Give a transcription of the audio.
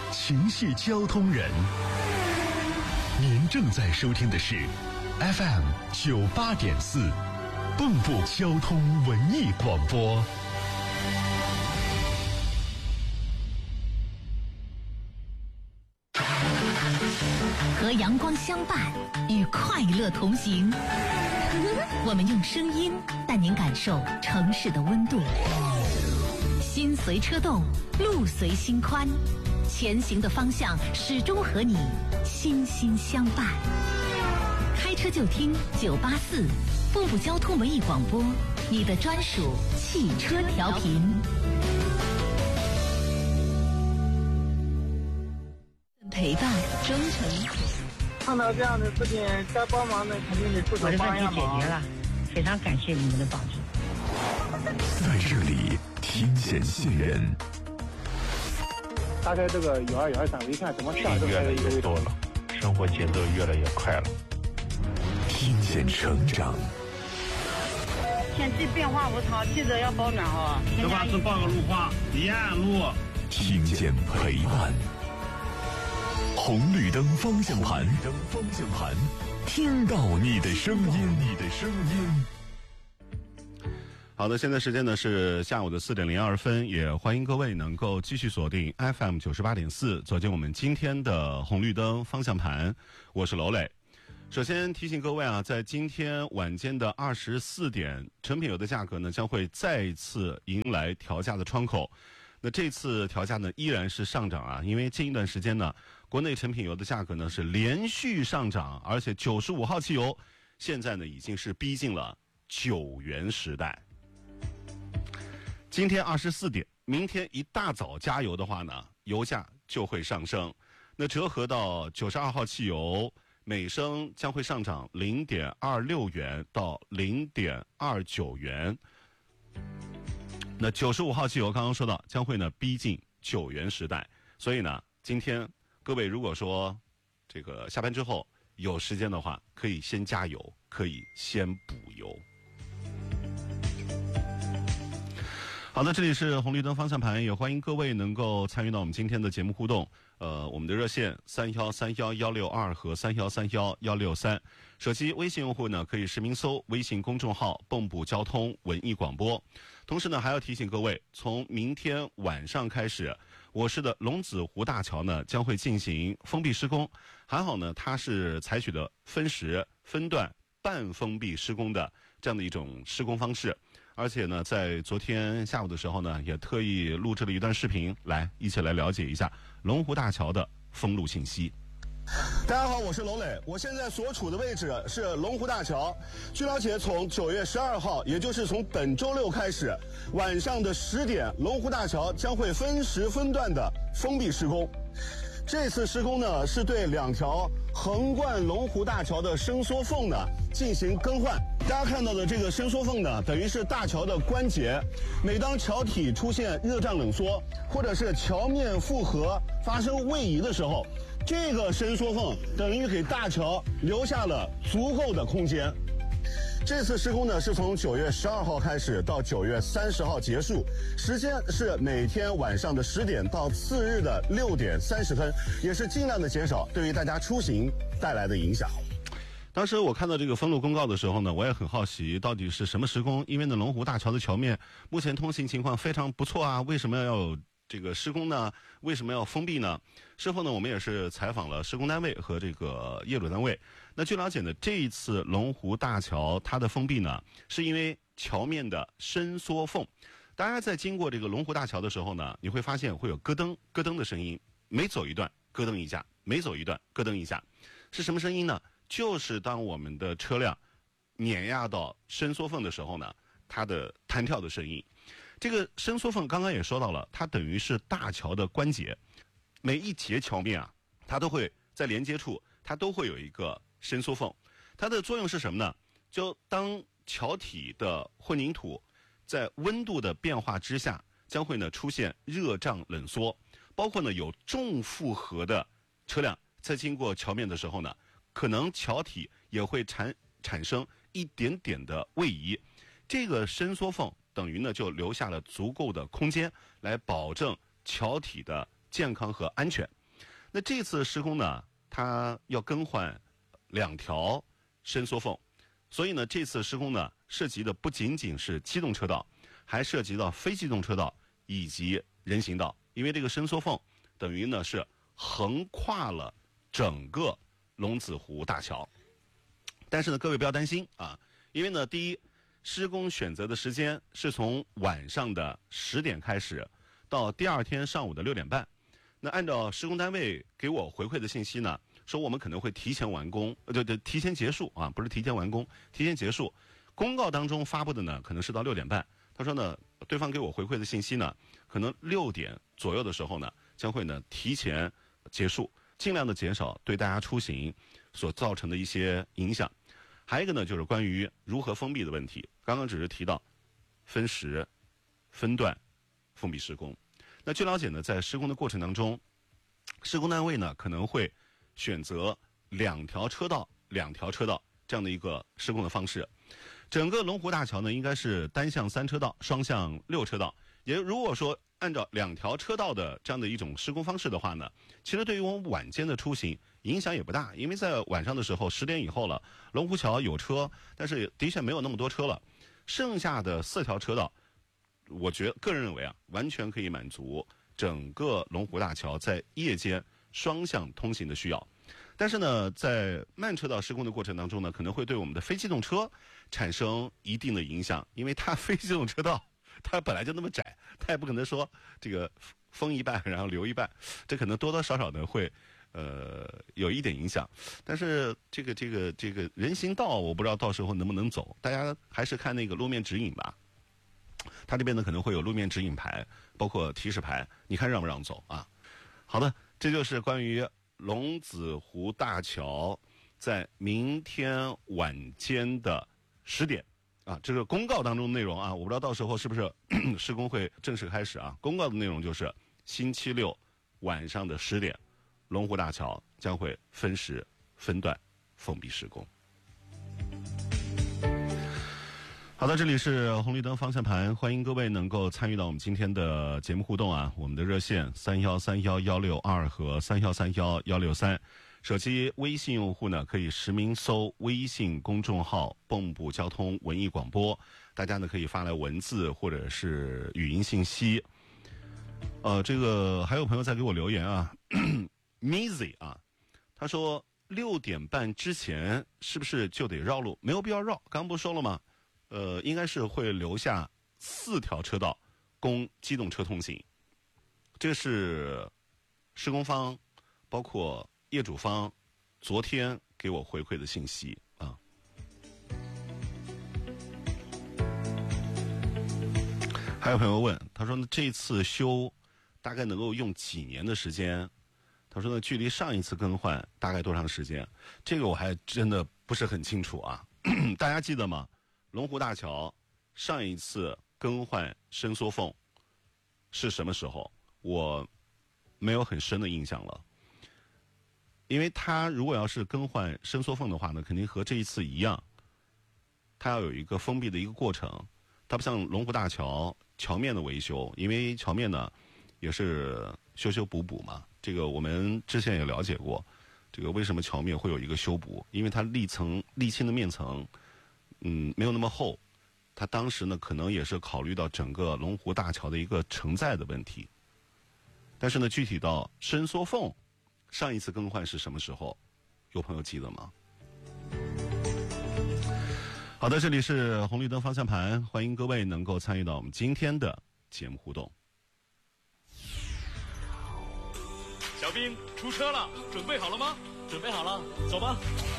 情系交通人。您正在收听的是 FM 98.4蚌埠交通文艺广播。 和阳光相伴，与快乐同行。我们用声音带您感受城市的温度。心随车动，路随心宽，前行的方向始终和你心心相伴。开车就听984蚌埠交通文艺广播，你的专属汽车调频。陪伴忠诚。 碰到这样的事情，该帮忙的肯定得出手帮一下忙。 我的问题解决了，非常感谢你们的帮助。 在这里听见信任。 大概这个122、123，我一看怎么上越来越多了，生活节奏越来越快了。 听见成长。 天气变化无常，记得要保暖哦。 实话是报个路况，沿路。 听见陪伴。红绿灯方向盘，听到你的声音。 好的，现在时间呢是下午的4点02分，也欢迎各位能够继续锁定 FM 98.4，走进我们今天的红绿灯方向盘。我是娄磊。首先提醒各位啊，在今天晚间的24点，成品油的价格呢将会再次迎来调价的窗口。那这次调价呢依然是上涨啊，因为近一段时间呢，国内成品油的价格呢是连续上涨，而且95号汽油现在呢已经是逼近了9元时代。今天24点，明天一大早加油的话呢，油价就会上升。那折合到92号汽油，每升将会上涨0.26元到0.29元。那95号汽油刚刚说到将会呢逼近9元时代，所以呢，今天各位如果说这个下班之后有时间的话，可以先加油，可以先补油。好的，这里是红绿灯方向盘，也欢迎各位能够参与到我们今天的节目互动。我们的热线31311162和31311163，手机微信用户呢可以实名搜微信公众号蚌埠交通文艺广播。同时呢，还要提醒各位，从明天晚上开始，我市的龙子湖大桥呢将会进行封闭施工。还好呢，它是采取的分时、分段、半封闭施工的这样的一种施工方式。而且呢，在昨天下午的时候呢，也特意录制了一段视频，来一起来了解一下龙湖大桥的封路信息。 大家好，我是娄磊，我现在所处的位置是龙湖大桥。据了解，从9月12号，也就是从本周六开始，晚上的10点，龙湖大桥将会分时分段的封闭施工。这次施工呢，是对2条横贯龙湖大桥的伸缩缝呢进行更换。大家看到的这个伸缩缝呢，等于是大桥的关节。每当桥体出现热胀冷缩，或者是桥面复合发生位移的时候，这个伸缩缝等于给大桥留下了足够的空间。这次施工呢是从9月12号开始到9月30号结束，时间是每天晚上的10点到次日的6点30分，也是尽量的减少对于大家出行带来的影响。 当时我看到这个封路公告的时候呢，我也很好奇到底是什么施工，因为呢龙湖大桥的桥面目前通行情况非常不错啊，为什么要有这个施工呢？为什么要封闭呢？事后呢，我们也是采访了施工单位和这个业主单位。那据了解呢，这一次龙湖大桥它的封闭呢，是因为桥面的伸缩缝。大家在经过这个龙湖大桥的时候呢，你会发现会有咯噔咯噔的声音，每走一段咯噔一下，每走一段咯噔一下，是什么声音呢？就是当我们的车辆碾压到伸缩缝的时候呢，它的弹跳的声音。这个伸缩缝刚刚也说到了，它等于是大桥的关节，每一节桥面啊，它都会在连接处，它都会有一个伸缩缝。它的作用是什么呢？就当桥体的混凝土在温度的变化之下，将会呢出现热胀冷缩，包括呢有重负荷的车辆在经过桥面的时候呢，可能桥体也会产生一点点的位移。这个伸缩缝等于呢就留下了足够的空间来保证桥体的健康和安全。 那这次施工呢，它要更换2条伸缩缝，所以呢，这次施工呢，涉及的不仅仅是机动车道，还涉及到非机动车道以及人行道，因为这个伸缩缝等于呢是横跨了整个龙子湖大桥。但是呢，各位不要担心啊，因为呢，第一，施工选择的时间是从晚上的10点开始，到第二天上午的6点半。那按照施工单位给我回馈的信息呢，说我们可能会提前完工，提前结束啊，不是提前完工，提前结束。公告当中发布的呢，可能是到6点半。他说呢，对方给我回馈的信息呢，可能6点左右的时候呢，将会呢提前结束，尽量的减少对大家出行所造成的一些影响。还有一个呢，就是关于如何封闭的问题。刚刚只是提到分时、分段封闭施工。那据了解呢，在施工的过程当中，施工单位呢可能会选择2条车道这样的一个施工的方式。整个龙湖大桥呢，应该是单向3车道、双向6车道。也如果说按照2条车道的这样的一种施工方式的话呢，其实对于我们晚间的出行影响也不大，因为在晚上的时候10点以后了，龙湖桥有车，但是的确没有那么多车了。剩下的4条车道，我个人认为啊，完全可以满足整个龙湖大桥在夜间双向通行的需要。但是呢，在慢车道施工的过程当中呢，可能会对我们的非机动车产生一定的影响，因为它非机动车道它本来就那么窄，它也不可能说这个封一半然后留一半，这可能多多少少呢会有一点影响。但是这个人行道我不知道到时候能不能走，大家还是看那个路面指引吧。它这边呢可能会有路面指引牌，包括提示牌，你看让不让走啊？好的，这就是关于龙子湖大桥在明天晚间的10点啊，这个公告当中的内容啊，我不知道到时候是不是施工会正式开始啊。公告的内容就是星期6晚上的10点，龙湖大桥将会分时分段封闭施工。好的，这里是红绿灯方向盘，欢迎各位能够参与到我们今天的节目互动啊。我们的热线3131162和3131163，手机微信用户呢可以实名搜微信公众号蚌埠交通文艺广播，大家呢可以发来文字或者是语音信息。这个还有朋友在给我留言啊，Mizy 啊，他说6点半之前是不是就得绕路？没有必要绕，刚不说了吗？应该是会留下4条车道供机动车通行。这是施工方包括业主方昨天给我回馈的信息啊。还有朋友问，他说呢，这次修大概能够用几年的时间？他说呢，距离上一次更换大概多长时间？这个我还真的不是很清楚啊。大家记得吗？龙湖大桥上一次更换伸缩缝是什么时候？我没有很深的印象了。因为它如果要是更换伸缩缝的话呢，肯定和这一次一样，它要有一个封闭的一个过程。它不像龙湖大桥桥面的维修，因为桥面呢也是修补补嘛。这个我们之前也了解过，这个为什么桥面会有一个修补？因为它沥青的面层没有那么厚，它当时呢可能也是考虑到整个龙湖大桥的一个承载的问题。但是呢，具体到伸缩缝，上一次更换是什么时候？有朋友记得吗？好的，这里是红绿灯方向盘，欢迎各位能够参与到我们今天的节目互动。 小兵出车了，准备好了吗？ 准备好了，走吧。